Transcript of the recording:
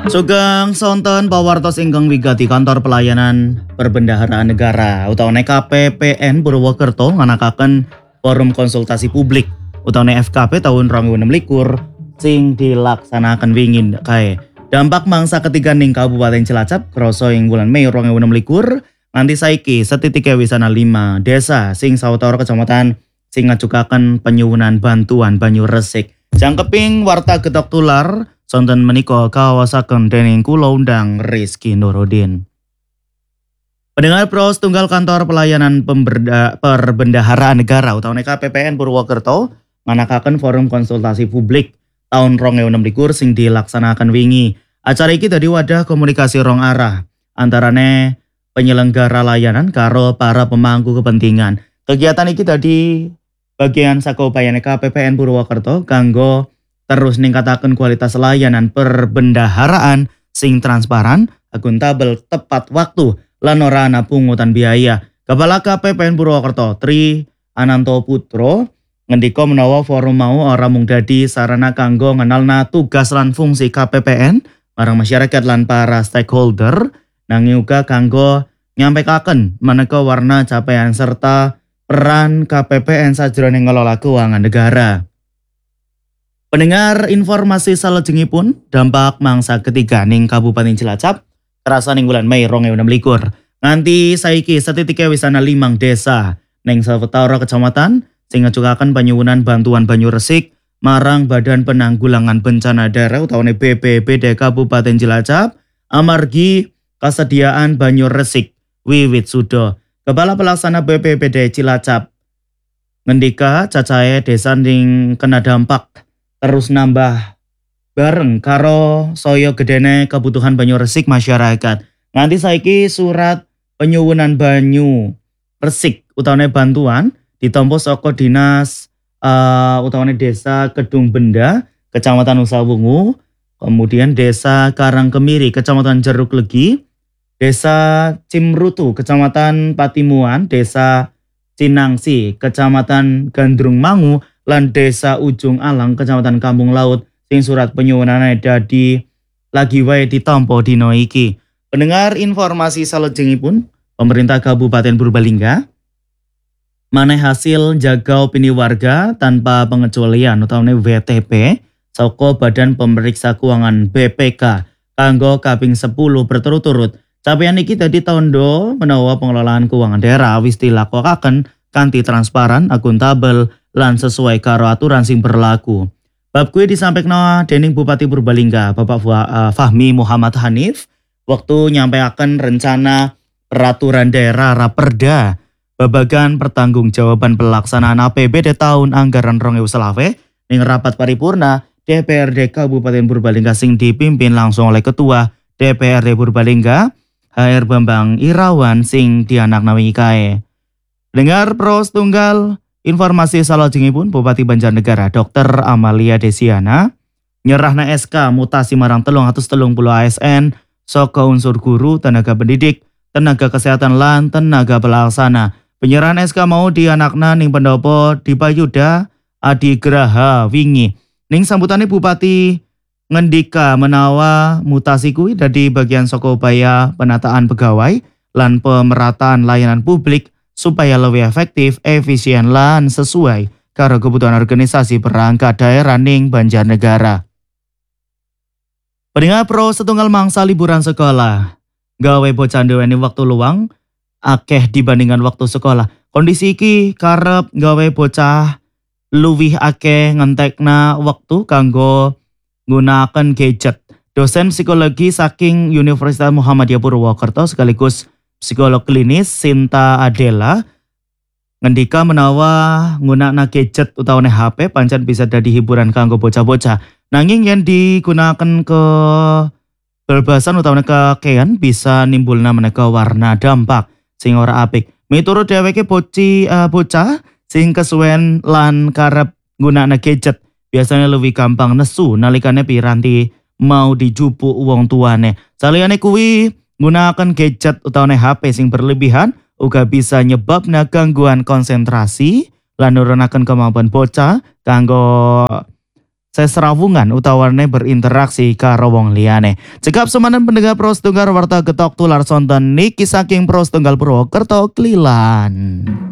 Sugeng sonten pawartos ingkang wigati kantor pelayanan perbendaharaan negara utawane KPPN Purwokerto nganakaken forum konsultasi publik utawane FKP tahun 2026 sing dilaksanakan wingin kae. Dampak mangsa ketiga ning Kabupaten Cilacap krasa ing bulan Mei 2026 nganti saiki setitike wisana 5 desa sing sawetara kecamatan sing ngajukaken penyuwunan bantuan banyu resik. Jangkeping warta getok tular sonten menika kawasaken dening kula undang Rizky Nurudin. Pendengar Pro Tunggal Kantor Pelayanan Perbendaharaan Negara utawane KPPN Purwokerto nganakaken forum konsultasi publik tahun 2026 sing dilaksanakan wingi. Acara iki dadi wadah komunikasi rong arah antarane penyelenggara layanan karo para pemangku kepentingan. Kegiatan iki dadi bagian saka upayane KPPN Purwokerto kanggo terus ningkataken kualitas layanan perbendaharaan sing transparan, akuntabel, tepat waktu, lan ora ana pungutan biaya. Kepala KPPN Purwokerto Tri Ananto Putro ngendika menawa forum mau ora mung dadi sarana kanggo ngenalna tugas lan fungsi KPPN marang masyarakat lan para stakeholder, nanging uga kanggo nyampekaken maneka warna capaian serta peran KPPN sajroning ngelola keuangan negara. Pendengar informasi salajengipun dampak mangsa ketiga ning Kabupaten Cilacap kerasa ning bulan Mei 2026. Nganti saiki setitike wisana 5 desa ning sawetara kecamatan sing ngajukaken penyuwunan bantuan banyu resik marang Badan Penanggulangan Bencana Daerah utawane BPBD Kabupaten Cilacap amargi kesediaan banyu resik wiwit suda. Kepala Pelaksana BPBD Cilacap ngendika cacahe desa ning kena dampak terus nambah bareng karo saya gedene kebutuhan banyu resik masyarakat. Nganti saiki surat penyuwunan banyu resik utawane bantuan ditampa saka dinas utawane desa Kedung Benda, Kecamatan Usawungu, kemudian desa Karangkemiri, Kecamatan Jeruk Legi, desa Cimrutu, Kecamatan Patimuan, desa Cinangsi, Kecamatan Gandrung Mangu, lan desa Ujung Alang, Kecamatan Kampung Laut, sing surat penyuwunane dadi lagi wae ditampa dina iki. Pendengar informasi salajengipun, pemerintah Kabupaten Purbalingga maneh hasil jaga opini warga tanpa pengecualian utawane WTP saka Badan Pemeriksa Keuangan BPK kanggo kaping 10 berturut-turut. Capaian iki dadi tandha menawa pengelolaan keuangan daerah wis dilakokaken kanthi transparan, akuntabel, lan sesuai karo aturan sing berlaku. Bab kuwi disampaikan dening Bupati Purbalingga Bapak Fahmi Muhammad Hanif waktu nyampaikan rencana peraturan daerah Raperda babagan pertanggungjawaban pelaksanaan APBD tahun anggaran 2025 ning rapat paripurna DPRD Kabupaten Purbalingga sing dipimpin langsung oleh Ketua DPRD Purbalingga HR Bambang Irawan sing dianakna wingi kae. Dengar pros tunggal informasi salajengipun Bupati Banjarnegara Dr. Amalia Desiana nyerahna SK mutasi marang 330 ASN saka unsur guru, tenaga pendidik, tenaga kesehatan lan tenaga pelaksana. Penyerahan SK mau dianakna ning pendopo Dipayuda Adigraha wingi. Ning sambutane Bupati ngendika menawa mutasi kuwi dadi bagian saka upaya penataan pegawai lan pemerataan layanan publik supaya lebih efektif, efisien lan sesuai karo kebutuhan organisasi perangkat daerah ning Banjarnegara. Pendengar Pro setunggal mangsa liburan sekolah gawe bocah nduweni waktu luang akeh dibandingkan waktu sekolah. Kondisi iki karep gawe bocah luwih akeh ngentekna waktu kanggo nggunaken gadget. Dosen psikologi saking Universitas Muhammadiyah Purwokerto sekaligus psikolog klinis Sinta Adela ngendika menawa nggunakna gadget utawane HP pancen bisa dadi hiburan kanggo bocah-bocah. Nanging yen digunakan ke bebasan utawane kekean bisa nimbulna maneka warna dampak sing ora apik. Miturut dheweke bocah sing kesuwen lan karep nggunakna gadget biasanya lebih gampang nesu nalikane piranti mau dijupuk wong tuane. Saliyane kuwi nggunakaken gadget utawane HP sing berlebihan uga bisa nyebabna gangguan konsentrasi lan nurunaken kemampuan bocah kanggo seserawungan utawane berinteraksi karo wong liyane. Cekap semanen pendengar Pros Tunggal warta getok tular sonten niki saking Pros Tunggal Purwokerto Klilan.